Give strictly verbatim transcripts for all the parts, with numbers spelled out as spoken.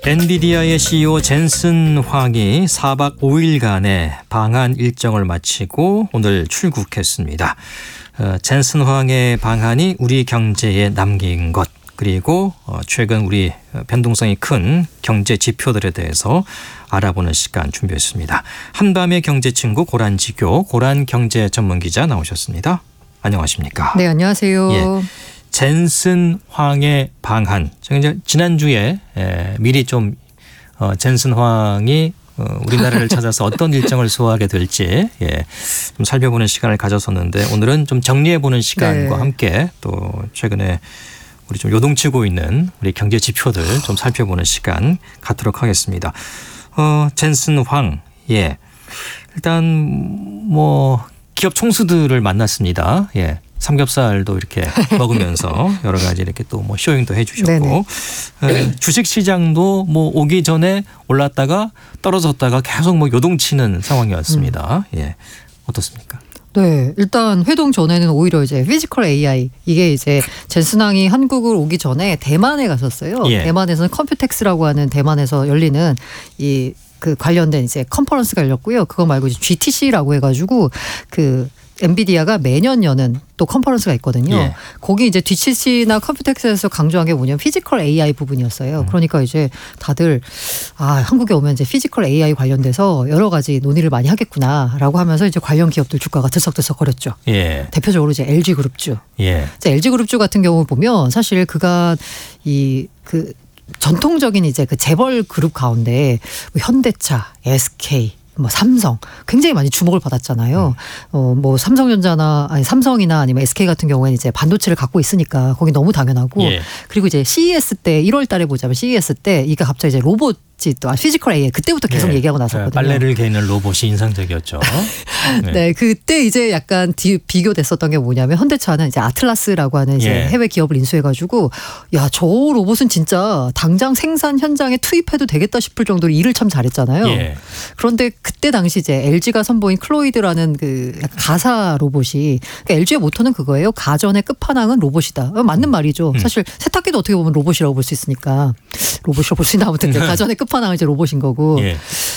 엔비디아의 씨이오 젠슨 황이 사 박 오 일간의 방한 일정을 마치고 오늘 출국했습니다. 어, 젠슨 황의 방한이 우리 경제에 남긴 것, 그리고 최근 우리 변동성이 큰 경제 지표들에 대해서 알아보는 시간 준비했습니다. 한밤의 경제친구 고란지교 고란경제 전문기자 나오셨습니다. 안녕하십니까? 네, 안녕하세요. 예. 젠슨 황의 방한. 제가 이제 지난주에 에, 미리 좀 어, 젠슨 황이 어, 우리나라를 찾아서 어떤 일정을 소화하게 될지 예, 좀 살펴보는 시간을 가졌었는데 오늘은 좀 정리해보는 시간과 네. 함께 또 최근에 우리 좀 요동치고 있는 우리 경제 지표들 좀 살펴보는 시간 갖도록 하겠습니다. 어, 젠슨 황, 예, 일단 뭐 기업 총수들을 만났습니다. 예. 삼겹살도 이렇게 먹으면서 여러 가지 이렇게 또 뭐 쇼잉도 해주셨고 에, 주식 시장도 뭐 오기 전에 올랐다가 떨어졌다가 계속 뭐 요동치는 상황이었습니다. 음. 예, 어떻습니까? 네, 일단 회동 전에는 오히려 이제 피지컬 에이아이 이게 이제 젠슨 황이 한국을 오기 전에 대만에 갔었어요. 예. 대만에서는 컴퓨텍스라고 하는 대만에서 열리는 이 그 관련된 이제 컨퍼런스가 열렸고요. 그거 말고 이제 지티씨라고 해가지고 그 엔비디아가 매년 여는 또 컨퍼런스가 있거든요. 예. 거기 이제 지티씨나 컴퓨텍스에서 강조한 게 뭐냐면 피지컬 에이아이 부분이었어요. 음. 그러니까 이제 다들 아 한국에 오면 이제 피지컬 에이아이 관련돼서 여러 가지 논의를 많이 하겠구나라고 하면서 이제 관련 기업들 주가가 들썩들썩거렸죠. 예. 대표적으로 이제 엘지그룹주. 예. 엘지그룹주 같은 경우 보면 사실 그가 이 그 전통적인 이제 그 재벌 그룹 가운데 뭐 현대차, 에스케이, 뭐 삼성 굉장히 많이 주목을 받았잖아요. 음. 어, 뭐 삼성전자나 아니 삼성이나 아니면 에스케이 같은 경우에는 이제 반도체를 갖고 있으니까 거기 너무 당연하고 예. 그리고 이제 씨이에스 때 일월 달에 보자면 씨이에스 때 이게 갑자기 이제 로봇 또 피지컬 에이아이 그때부터 계속 네. 얘기하고 나섰거든요. 빨래를 개는 로봇이 인상적이었죠. 네. 네, 그때 이제 약간 디, 비교됐었던 게 뭐냐면 현대차는 이제 아틀라스라고 하는 이제 예. 해외 기업을 인수해가지고 야, 저 로봇은 진짜 당장 생산 현장에 투입해도 되겠다 싶을 정도로 일을 참 잘했잖아요. 예. 그런데 그때 당시 이제 엘지가 선보인 클로이드라는 그 약간 가사 로봇이 그러니까 엘지의 모토는 그거예요. 가전의 끝판왕은 로봇이다. 맞는 말이죠. 음. 사실 세탁기도 어떻게 보면 로봇이라고 볼 수 있으니까 로봇이라고 볼 수 있나 아무튼 가전의 끝판왕은 이제 로봇인 거고. 예.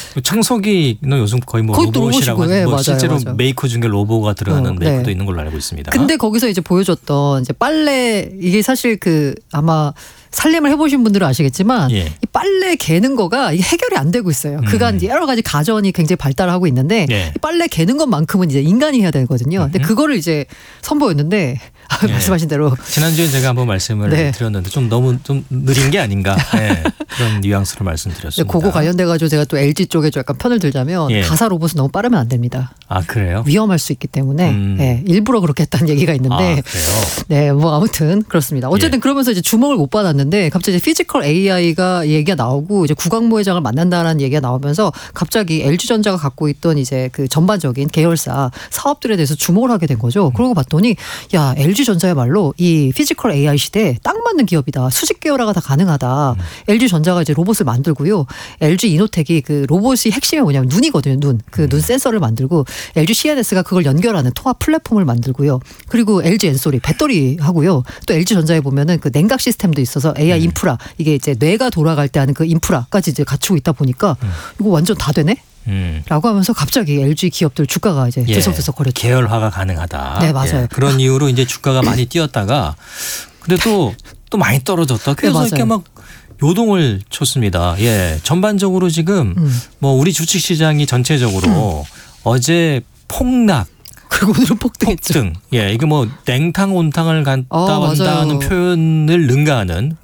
청소기는 요즘 거의 뭐 거의 로봇이라고 하죠. 네, 뭐 맞아요, 실제로 맞아요. 메이커 중에 로봇가 들어가는 어, 메이커도 네. 있는 걸로 알고 있습니다. 근데 거기서 이제 보여줬던 이제 빨래 이게 사실 그 아마 살림을 해보신 분들은 아시겠지만 예. 이 빨래 개는 거가 이게 해결이 안 되고 있어요. 음. 그간 이제 여러 가지 가전이 굉장히 발달하고 있는데 예. 이 빨래 개는 것만큼은 이제 인간이 해야 되거든요. 근데 음흠. 그거를 이제 선보였는데 예. 말씀하신 대로 지난주에 제가 한번 말씀을 네. 드렸는데 좀 너무 좀 느린 게 아닌가 네. 그런 뉘앙스로 말씀드렸습니다. 그거 관련돼 가지고 제가 또 엘지 쪽에 좀 약간 편을 들자면 예. 가사 로봇은 너무 빠르면 안 됩니다. 아 그래요? 위험할 수 있기 때문에 음. 네, 일부러 그렇게 했다는 얘기가 있는데 아, 그래요? 네, 뭐 아무튼 그렇습니다. 어쨌든 예. 그러면서 이제 주목을 못 받았는데 갑자기 이제 피지컬 에이아이가 얘기가 나오고 이제 구광모 회장을 만난다라는 얘기가 나오면서 갑자기 엘지전자가 갖고 있던 이제 그 전반적인 계열사 사업들에 대해서 주목을 하게 된 거죠. 그러고 봤더니 야 엘지전자야말로 이 피지컬 에이아이 시대에 딱 맞는 기업이다. 수직 계열화가 다 가능하다. 음. 엘지전자가 이제 로봇을 만들고요. 엘지 이노텍이 그 로봇이 핵심이 뭐냐면 눈이거든요. 눈. 그 눈 음. 센서를 만들고 엘지 씨엔에스가 그걸 연결하는 통합 플랫폼을 만들고요. 그리고 엘지 엔소리 배터리 하고요. 또 엘지전자에 보면은 그 냉각 시스템도 있어서 에이아이 음. 인프라 이게 이제 뇌가 돌아갈 때 하는 그 인프라까지 이제 갖추고 있다 보니까 음. 이거 완전 다 되네? 음. 라고 하면서 갑자기 엘지 기업들 주가가 이제 들썩들썩거렸죠. 예, 계열화가 가능하다. 네, 맞아요. 예, 그런 이유로 이제 주가가 많이 뛰었다가 근데 또, 또 많이 떨어졌다. 그래서 네, 이렇게 막 요동을 쳤습니다. 예, 전반적으로 지금 음. 뭐 우리 주식 시장이 전체적으로 음. 어제 폭락. 그리고 오늘은 폭등했죠. 폭등. 예, 이게 뭐 냉탕 온탕을 갔다 아, 온다는 맞아요. 표현을 능가하는